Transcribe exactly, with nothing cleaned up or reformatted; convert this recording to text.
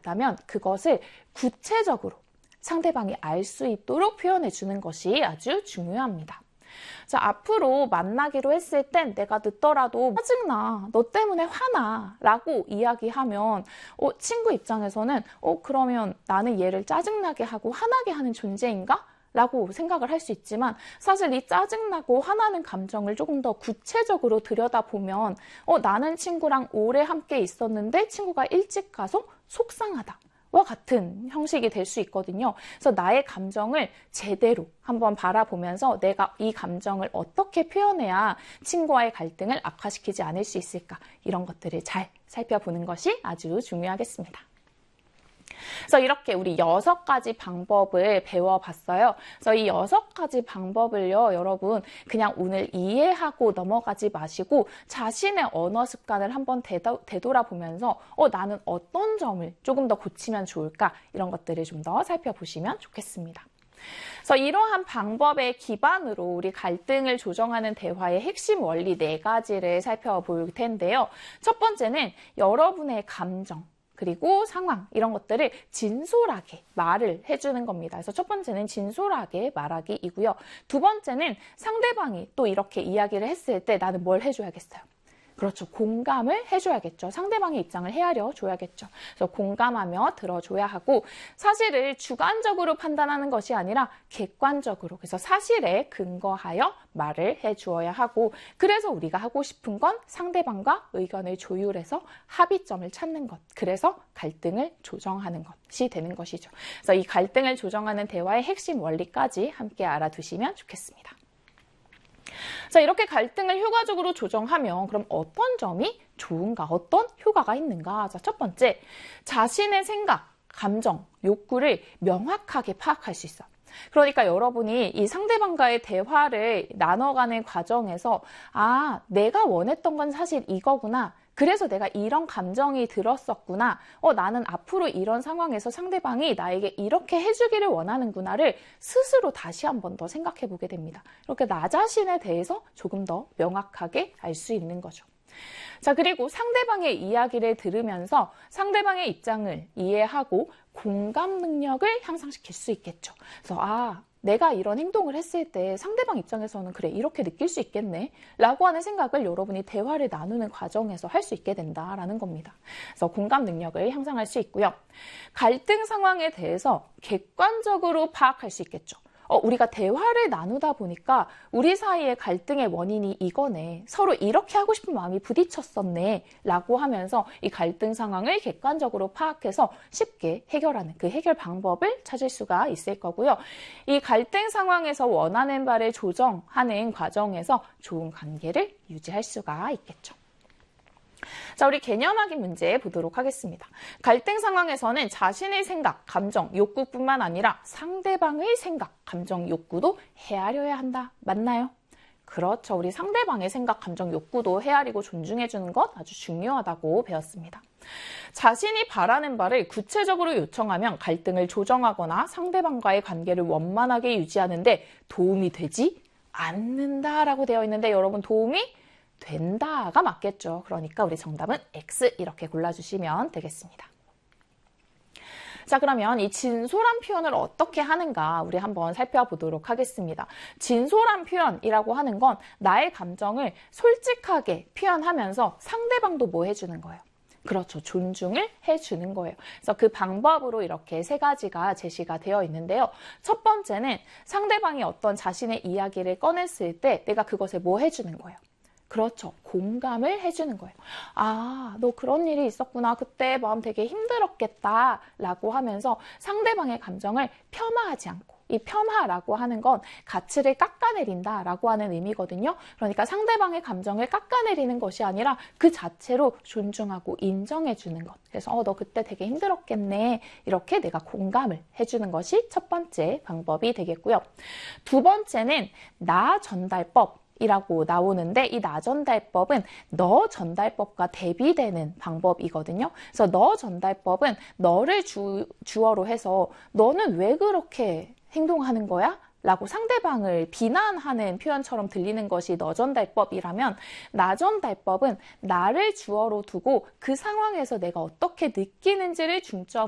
있다면 그것을 구체적으로 상대방이 알 수 있도록 표현해 주는 것이 아주 중요합니다. 자, 앞으로 만나기로 했을 땐 내가 늦더라도 짜증나, 너 때문에 화나 라고 이야기하면 어, 친구 입장에서는 어, 그러면 나는 얘를 짜증나게 하고 화나게 하는 존재인가? 라고 생각을 할 수 있지만 사실 이 짜증나고 화나는 감정을 조금 더 구체적으로 들여다보면 어, 나는 친구랑 오래 함께 있었는데 친구가 일찍 가서 속상하다. 와 같은 형식이 될 수 있거든요. 그래서 나의 감정을 제대로 한번 바라보면서 내가 이 감정을 어떻게 표현해야 친구와의 갈등을 악화시키지 않을 수 있을까 이런 것들을 잘 살펴보는 것이 아주 중요하겠습니다. 그래서 이렇게 우리 여섯 가지 방법을 배워봤어요. 그래서 이 여섯 가지 방법을요, 여러분 그냥 오늘 이해하고 넘어가지 마시고 자신의 언어 습관을 한번 되도, 되돌아보면서 어, 나는 어떤 점을 조금 더 고치면 좋을까 이런 것들을 좀 더 살펴보시면 좋겠습니다. 그래서 이러한 방법의 기반으로 우리 갈등을 조정하는 대화의 핵심 원리 네 가지를 살펴볼 텐데요. 첫 번째는 여러분의 감정, 그리고 상황 이런 것들을 진솔하게 말을 해주는 겁니다. 그래서 첫 번째는 진솔하게 말하기이고요. 두 번째는 상대방이 또 이렇게 이야기를 했을 때 나는 뭘 해줘야겠어요? 그렇죠. 공감을 해줘야겠죠. 상대방의 입장을 헤아려 줘야겠죠. 그래서 공감하며 들어줘야 하고 사실을 주관적으로 판단하는 것이 아니라 객관적으로 그래서 사실에 근거하여 말을 해주어야 하고 그래서 우리가 하고 싶은 건 상대방과 의견을 조율해서 합의점을 찾는 것. 그래서 갈등을 조정하는 것이 되는 것이죠. 그래서 이 갈등을 조정하는 대화의 핵심 원리까지 함께 알아두시면 좋겠습니다. 자, 이렇게 갈등을 효과적으로 조정하면 그럼 어떤 점이 좋은가? 어떤 효과가 있는가? 자, 첫 번째, 자신의 생각, 감정, 욕구를 명확하게 파악할 수 있어. 그러니까 여러분이 이 상대방과의 대화를 나눠가는 과정에서 아, 내가 원했던 건 사실 이거구나. 그래서 내가 이런 감정이 들었었구나. 어, 나는 앞으로 이런 상황에서 상대방이 나에게 이렇게 해주기를 원하는구나를 스스로 다시 한 번 더 생각해 보게 됩니다. 이렇게 나 자신에 대해서 조금 더 명확하게 알 수 있는 거죠. 자, 그리고 상대방의 이야기를 들으면서 상대방의 입장을 이해하고 공감 능력을 향상시킬 수 있겠죠. 그래서 아, 내가 이런 행동을 했을 때 상대방 입장에서는 그래 이렇게 느낄 수 있겠네 라고 하는 생각을 여러분이 대화를 나누는 과정에서 할 수 있게 된다라는 겁니다. 그래서 공감 능력을 향상할 수 있고요. 갈등 상황에 대해서 객관적으로 파악할 수 있겠죠. 어, 우리가 대화를 나누다 보니까 우리 사이의 갈등의 원인이 이거네. 서로 이렇게 하고 싶은 마음이 부딪혔었네. 라고 하면서 이 갈등 상황을 객관적으로 파악해서 쉽게 해결하는 그 해결 방법을 찾을 수가 있을 거고요. 이 갈등 상황에서 원하는 바를 조정하는 과정에서 좋은 관계를 유지할 수가 있겠죠. 자, 우리 개념하기 문제 보도록 하겠습니다. 갈등 상황에서는 자신의 생각, 감정, 욕구뿐만 아니라 상대방의 생각, 감정, 욕구도 헤아려야 한다. 맞나요? 그렇죠. 우리 상대방의 생각, 감정, 욕구도 헤아리고 존중해주는 것 아주 중요하다고 배웠습니다. 자신이 바라는 바를 구체적으로 요청하면 갈등을 조정하거나 상대방과의 관계를 원만하게 유지하는 데 도움이 되지 않는다라고 되어 있는데 여러분 도움이 된다가 맞겠죠. 그러니까 우리 정답은 X 이렇게 골라주시면 되겠습니다. 자, 그러면 이 진솔한 표현을 어떻게 하는가 우리 한번 살펴보도록 하겠습니다. 진솔한 표현이라고 하는 건 나의 감정을 솔직하게 표현하면서 상대방도 뭐 해주는 거예요? 그렇죠. 존중을 해주는 거예요. 그래서 그 방법으로 이렇게 세 가지가 제시가 되어 있는데요. 첫 번째는 상대방이 어떤 자신의 이야기를 꺼냈을 때 내가 그것을 뭐 해주는 거예요? 그렇죠. 공감을 해주는 거예요. 아, 너 그런 일이 있었구나. 그때 마음 되게 힘들었겠다. 라고 하면서 상대방의 감정을 폄하하지 않고 이 폄하라고 하는 건 가치를 깎아내린다 라고 하는 의미거든요. 그러니까 상대방의 감정을 깎아내리는 것이 아니라 그 자체로 존중하고 인정해주는 것. 그래서 어, 너 그때 되게 힘들었겠네. 이렇게 내가 공감을 해주는 것이 첫 번째 방법이 되겠고요. 두 번째는 나 전달법. 이라고 나오는데 이 나 전달법은 너 전달법과 대비되는 방법이거든요. 그래서 너 전달법은 너를 주, 주어로 해서 너는 왜 그렇게 행동하는 거야? 라고 상대방을 비난하는 표현처럼 들리는 것이 너 전달법이라면 나 전달법은 나를 주어로 두고 그 상황에서 내가 어떻게 느끼는지를 중점